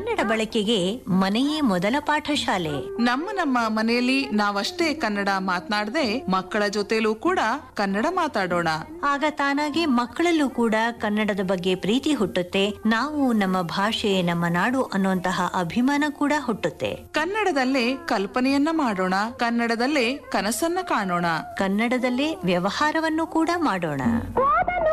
ಕನ್ನಡ ಬಳಕೆಗೆ ಮನೆಯೇ ಮೊದಲ ಪಾಠಶಾಲೆ. ನಮ್ಮ ಮನೆಯಲ್ಲಿ ನಾವಷ್ಟೇ ಕನ್ನಡ ಮಾತನಾಡದೆ ಮಕ್ಕಳ ಜೊತೆಲೂ ಕೂಡ ಕನ್ನಡ ಮಾತಾಡೋಣ. ಆಗ ತಾನಾಗೆ ಮಕ್ಕಳಲ್ಲೂ ಕೂಡ ಕನ್ನಡದ ಬಗ್ಗೆ ಪ್ರೀತಿ ಹುಟ್ಟುತ್ತೆ. ನಾವು ನಮ್ಮ ಭಾಷೆ, ನಮ್ಮ ನಾಡು ಅನ್ನುವಂತಹ ಅಭಿಮಾನ ಕೂಡ ಹುಟ್ಟುತ್ತೆ. ಕನ್ನಡದಲ್ಲೇ ಕಲ್ಪನೆಯನ್ನ ಮಾಡೋಣ, ಕನ್ನಡದಲ್ಲೇ ಕನಸನ್ನ ಕಾಣೋಣ, ಕನ್ನಡದಲ್ಲೇ ವ್ಯವಹಾರವನ್ನು ಕೂಡ ಮಾಡೋಣ.